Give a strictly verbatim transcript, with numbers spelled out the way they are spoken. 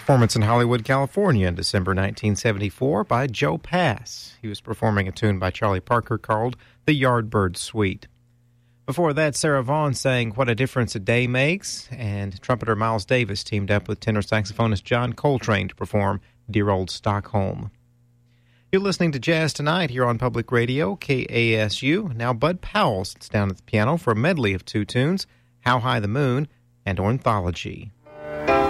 performance in Hollywood, California in December nineteen seventy-four by Joe Pass. He was performing a tune by Charlie Parker called The Yardbird Suite. Before that, Sarah Vaughan sang What a Difference a Day Makes, and trumpeter Miles Davis teamed up with tenor saxophonist John Coltrane to perform Dear Old Stockholm. You're listening to Jazz Tonight here on Public Radio, K A S U. Now Bud Powell sits down at the piano for a medley of two tunes, How High the Moon and Ornithology.